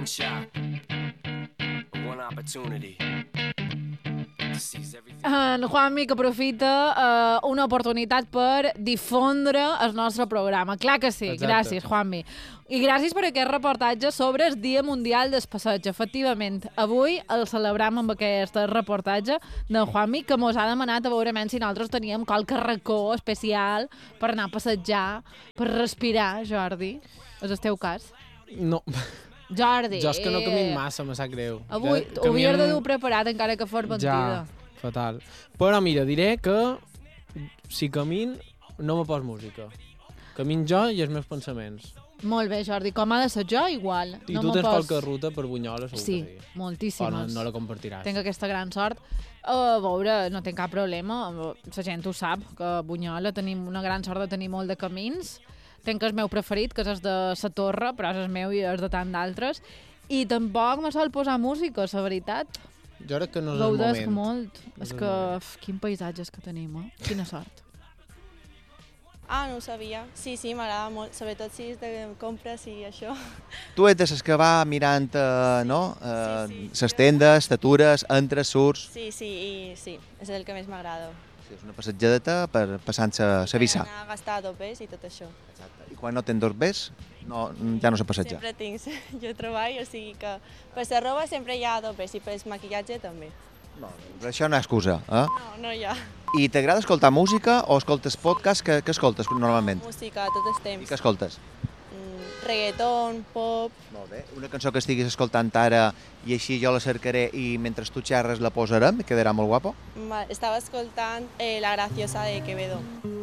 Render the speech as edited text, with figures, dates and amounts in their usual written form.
one shot, one opportunity. En Juanmi que aprofita una oportunitat per difondre el nostre programa. Clar que sí. Exacte. Gràcies, Juanmi. I gràcies per aquest reportatge sobre el Dia Mundial del Passeig. Efectivament, avui el celebrem amb aquest reportatge de Juanmi, que mos ha demanat a veure si nosaltres teníem qualque racó especial per anar a passejar, per respirar, Jordi. És el teu cas? No, Jordi. jo és que no camino massa, me sap greu. Avui ho hauries de dur preparat encara que fos mentida. Ja, fatal. Però mira, diré que si camin no me pos música. Camin jo i els meus pensaments. Molt bé, Jordi. Com ha de ser jo, igual. I tu tens qualque ruta per Bunyola, segur Sí, que sí. moltíssimes. No la compartiràs. Tinc aquesta gran sort. A veure, no tinc cap problema. La gent ho sap, que a Bunyola tenim una gran sort de tenir molt de camins. Tinc el meu preferit, que és el de la Torre, però és el meu i és de tant d'altres. I tampoc me sol posar música, la veritat. Jo crec que no és el Gaudesc moment. molt. No És és el que, moment. quin paisatges que tenim, eh? Quina sort. Ah, no ho sabia. Sí, m'agrada molt, sobretot si és de compres i això. Tu ets de les que va mirant, no? Sí. Les tendes, t'atures, entres, surts... Sí, és el que més m'agrada. Sí, és una passejadeta per passant-se a vissar. Per anar a gastar dopes i tot això. Exacte. I quan no tens dos bes, no, ja no se passeja. Sempre tinc, jo treballo, o sigui que per la roba sempre hi ha dopes i per el maquillatge també. No, però això no és excusa, eh? No hi ha. I t'agrada escoltar música o escoltes podcast? Què escoltes normalment? Música tot el I temps. què escoltes? Reggaeton, pop... Molt bé. Una cançó que estiguis escoltant ara i així jo la cercaré i mentre tu xerres la posarem i quedarà molt guapo? Estava escoltant La Graciosa de Quevedo.